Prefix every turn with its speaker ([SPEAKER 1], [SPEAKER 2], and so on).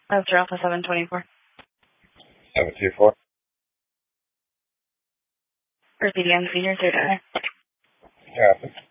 [SPEAKER 1] After Alpha 724.
[SPEAKER 2] 724.
[SPEAKER 1] For CDM Senior, third eye.
[SPEAKER 2] Yeah.